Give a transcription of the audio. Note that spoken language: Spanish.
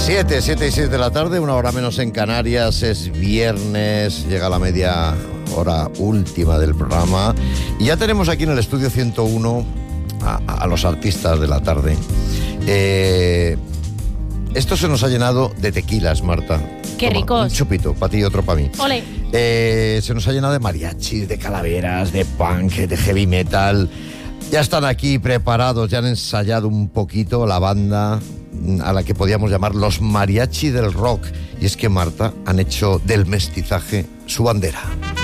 7 y 6 de la tarde, una hora menos en Canarias, es viernes, llega la media hora última del programa y ya tenemos aquí en el estudio 101 a los artistas de la tarde. Esto se nos ha llenado de tequilas, Marta. ¡Qué ricos! Un chupito, para ti y otro para mí. ¡Ole! Se nos ha llenado de mariachis, de calaveras, de punk, de heavy metal. Ya están aquí preparados, ya han ensayado un poquito la banda a la que podíamos llamar los mariachi del rock. Y es que, Marta, han hecho del mestizaje su bandera.